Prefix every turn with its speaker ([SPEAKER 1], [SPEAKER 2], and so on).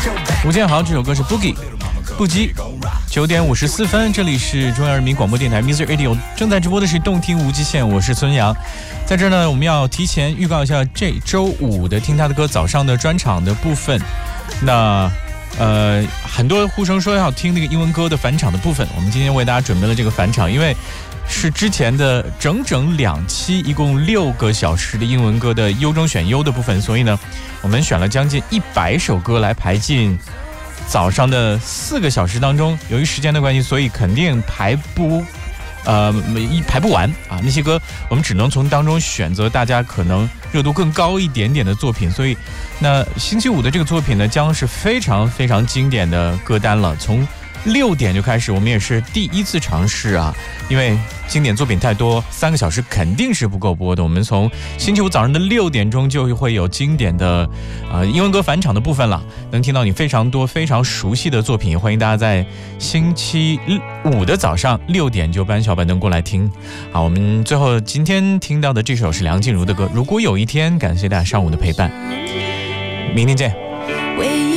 [SPEAKER 1] 吴建豪这首歌是 Boogie 不羁。9点54分，这里是中央人民广播电台 Music Radio， 正在直播的是动听无极限，我是孙阳。在这呢，我们要提前预告一下这周五的听他的歌早上的专场的部分。那很多呼声说要听那个英文歌的返场的部分，我们今天为大家准备了这个返场，因为是之前的整整2期，一共6个小时的英文歌的优中选优的部分，所以呢，我们选了将近100首歌来排进早上的4个小时当中。由于时间的关系，所以肯定排不完啊！那些歌我们只能从当中选择大家可能热度更高一点点的作品，所以那星期五的这个作品呢，将是非常非常经典的歌单了。从6点就开始，我们也是第一次尝试啊，因为经典作品太多，3个小时肯定是不够播的。我们从星期五早上的6点钟就会有经典的英文歌返场的部分了，能听到你非常多非常熟悉的作品。欢迎大家在星期五的早上6点就搬小板凳过来听。好，我们最后今天听到的这首是梁静茹的歌《如果有一天》，感谢大家上午的陪伴，明天见。